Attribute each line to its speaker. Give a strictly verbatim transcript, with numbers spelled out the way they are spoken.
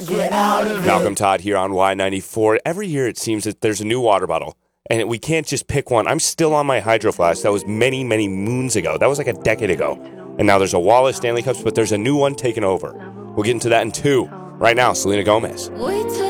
Speaker 1: get out of it.
Speaker 2: Malcolm Todd here on Y ninety-four. Every year it seems that there's a new water bottle, and we can't just pick one. I'm still on my Hydro Flask. That was many, many moons ago. That was like a decade ago. And now there's a Wallace Stanley Cups, but there's a new one taking over. We'll get into that in two. Right now, Selena Gomez.
Speaker 3: Wait till